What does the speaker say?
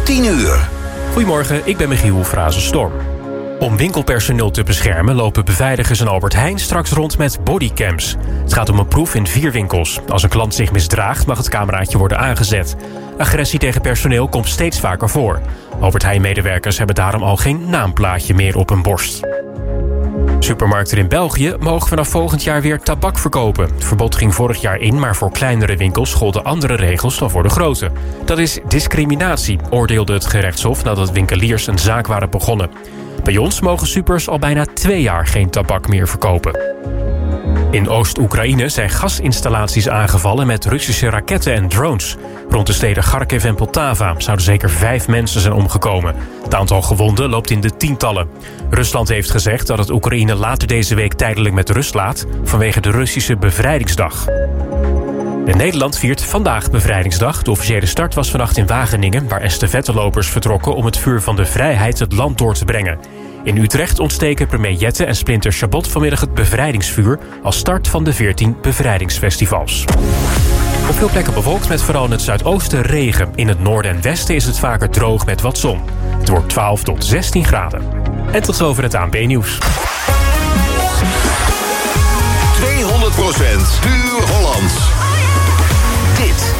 10 uur. Goedemorgen, ik ben Michiel Frazenstorm. Om winkelpersoneel te beschermen lopen beveiligers in Albert Heijn straks rond met bodycams. Het gaat om een proef in 4 winkels. Als een klant zich misdraagt, mag het cameraatje worden aangezet. Agressie tegen personeel komt steeds vaker voor. Albert Heijn-medewerkers hebben daarom al geen naamplaatje meer op hun borst. Supermarkten in België mogen vanaf volgend jaar weer tabak verkopen. Het verbod ging vorig jaar in, maar voor kleinere winkels golden andere regels dan voor de grote. Dat is discriminatie, oordeelde het gerechtshof nadat winkeliers een zaak waren begonnen. Bij ons mogen supers al bijna 2 jaar geen tabak meer verkopen. In Oost-Oekraïne zijn gasinstallaties aangevallen met Russische raketten en drones. Rond de steden Kharkiv en Poltava zouden zeker 5 mensen zijn omgekomen. Het aantal gewonden loopt in de tientallen. Rusland heeft gezegd dat het Oekraïne later deze week tijdelijk met rust laat vanwege de Russische Bevrijdingsdag. En Nederland viert vandaag Bevrijdingsdag. De officiële start was vannacht in Wageningen, waar estafettelopers vertrokken om het vuur van de vrijheid het land door te brengen. In Utrecht ontsteken premier Jette en Splinter Chabot vanmiddag het bevrijdingsvuur als start van de 14 bevrijdingsfestivals. Op veel plekken bewolkt met vooral in het zuidoosten regen. In het noorden en westen is het vaker droog met wat zon. Het wordt 12 tot 16 graden. En tot zover het ANP-nieuws. 200% puur Hollands.